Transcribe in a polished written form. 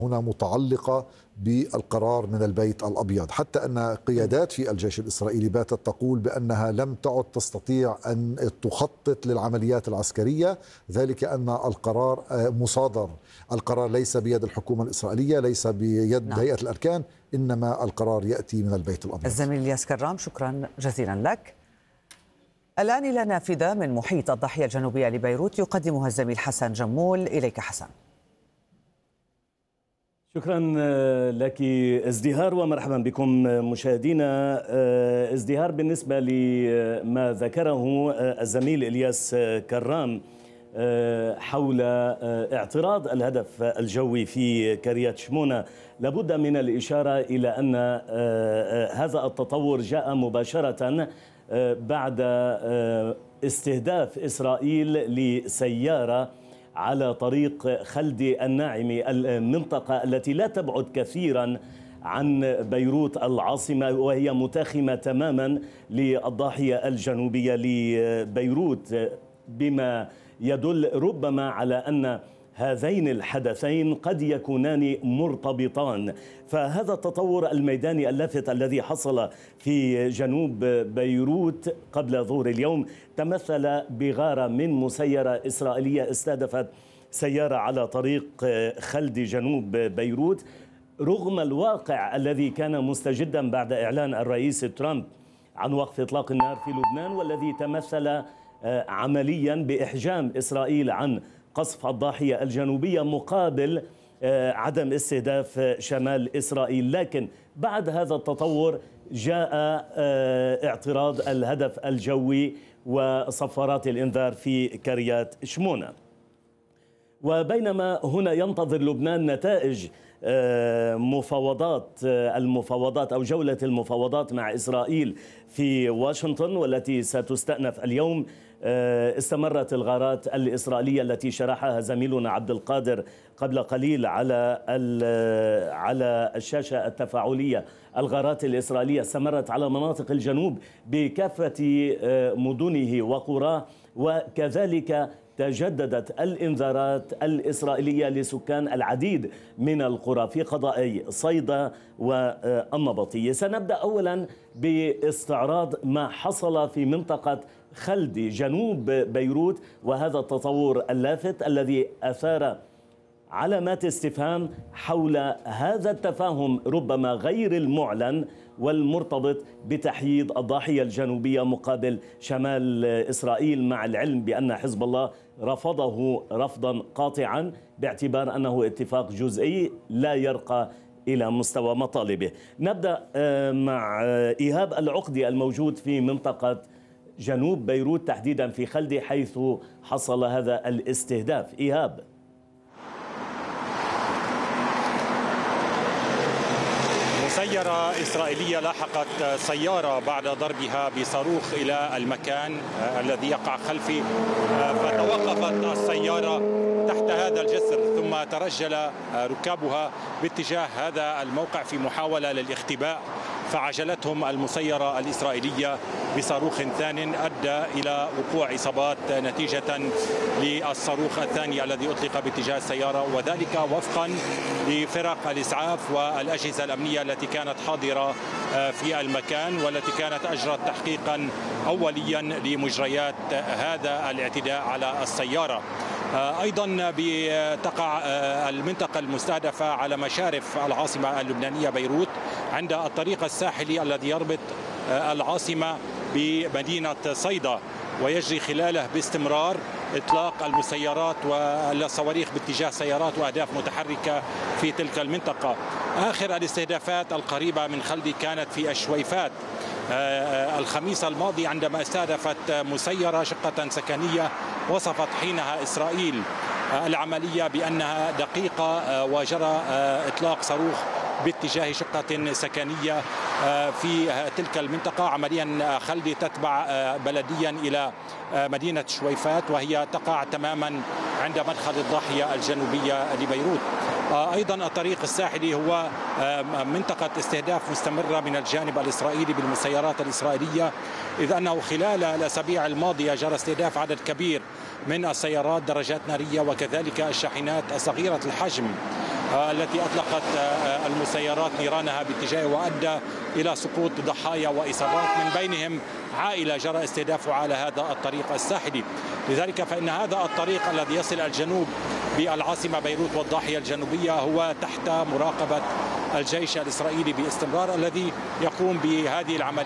هنا متعلقة بالقرار من البيت الأبيض، حتى أن قيادات في الجيش الإسرائيلي باتت تقول بأنها لم تعد تستطيع أن تخطط للعمليات العسكرية، ذلك أن القرار مصادر. القرار ليس بيد الحكومة الإسرائيلية، ليس بيد هيئة الأركان، إنما القرار يأتي من البيت الأبيض. الزميل الياس كرام، شكرا جزيلا لك. الآن إلى نافذة من محيط الضاحية الجنوبية لبيروت يقدمها الزميل حسن جمول. إليك حسن. شكرا لك ازدهار، ومرحبا بكم مشاهدينا. ازدهار، بالنسبة لما ذكره الزميل إلياس كرام حول اعتراض الهدف الجوي في كريات شمونة، لابد من الإشارة إلى أن هذا التطور جاء مباشرة بعد استهداف إسرائيل لسيارة على طريق خلد الناعمي، المنطقة التي لا تبعد كثيرا عن بيروت العاصمة، وهي متاخمة تماما للضاحية الجنوبية لبيروت، بما يدل ربما على أن هذين الحدثين قد يكونان مرتبطان. فهذا التطور الميداني اللافت الذي حصل في جنوب بيروت قبل ظهر اليوم تمثل بغارة من مسيرة إسرائيلية استهدفت سيارة على طريق خلد جنوب بيروت، رغم الواقع الذي كان مستجدا بعد إعلان الرئيس ترامب عن وقف إطلاق النار في لبنان، والذي تمثل عمليا بإحجام إسرائيل عن قصف الضاحية الجنوبية مقابل عدم استهداف شمال إسرائيل. لكن بعد هذا التطور جاء اعتراض الهدف الجوي وصفارات الإنذار في كريات شمونة. وبينما هنا ينتظر لبنان نتائج المفاوضات أو جولة المفاوضات مع إسرائيل في واشنطن، والتي ستستأنف اليوم، استمرت الغارات الإسرائيلية التي شرحها زميلنا عبد القادر قبل قليل على الشاشة التفاعلية. الغارات الإسرائيلية استمرت على مناطق الجنوب بكافة مدنه وقراه، وكذلك تجددت الإنذارات الإسرائيلية لسكان العديد من القرى في قضائي صيدا والنبطية. سنبدأ أولا باستعراض ما حصل في منطقة خلد جنوب بيروت، وهذا التطور اللافت الذي أثار علامات استفهام حول هذا التفاهم ربما غير المعلن والمرتبط بتحييد الضاحية الجنوبية مقابل شمال إسرائيل، مع العلم بأن حزب الله رفضه رفضا قاطعا باعتبار أنه اتفاق جزئي لا يرقى إلى مستوى مطالبه. نبدأ مع إيهاب العقدي الموجود في منطقة جنوب بيروت، تحديدا في خلد حيث حصل هذا الاستهداف. إيهاب. مسيرة إسرائيلية لاحقت سيارة بعد ضربها بصاروخ إلى المكان الذي يقع خلفي، فتوقفت السيارة تحت هذا الجسر، ثم ترجل ركابها باتجاه هذا الموقع في محاولة للاختباء، فعجلتهم المسيرة الإسرائيلية بصاروخ ثان أدى إلى وقوع إصابات نتيجة للصاروخ الثاني الذي أطلق باتجاه السيارة، وذلك وفقا لفرق الإسعاف والأجهزة الأمنية التي كانت حاضرة في المكان، والتي كانت أجرت تحقيقا أوليا لمجريات هذا الاعتداء على السيارة. أيضا تقع المنطقة المستهدفة على مشارف العاصمة اللبنانية بيروت، عند الطريق الساحلي الذي يربط العاصمة بمدينة صيدا، ويجري خلاله باستمرار إطلاق المسيرات والصواريخ باتجاه سيارات وأهداف متحركة في تلك المنطقة. آخر الاستهدافات القريبة من خلدي كانت في الشويفات الخميس الماضي، عندما استهدفت مسيرة شقة سكنية وصفت حينها إسرائيل العملية بأنها دقيقة، وجرى إطلاق صاروخ باتجاه شقة سكنية في تلك المنطقة. عمليا خلدي تتبع بلديا إلى مدينة شويفات، وهي تقع تماما عند مدخل الضاحية الجنوبية لبيروت. أيضا الطريق الساحلي هو منطقة استهداف مستمرة من الجانب الإسرائيلي بالمسيرات الإسرائيلية، إذ أنه خلال الأسابيع الماضية جرى استهداف عدد كبير من السيارات، درجات نارية، وكذلك الشاحنات الصغيرة الحجم. التي أطلقت المسيرات نيرانها باتجاهه وأدى إلى سقوط ضحايا وإصابات، من بينهم عائلة جرى استهدافها على هذا الطريق الساحلي. لذلك فإن هذا الطريق الذي يصل الجنوب بالعاصمة بيروت والضاحية الجنوبية هو تحت مراقبة الجيش الإسرائيلي باستمرار، الذي يقوم بهذه العملية